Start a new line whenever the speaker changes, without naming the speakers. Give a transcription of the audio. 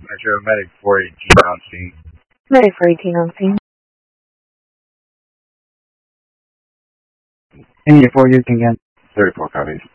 Metro Medic 418 on scene.
Medic 418 on scene.
India 4 using again.
34 copies.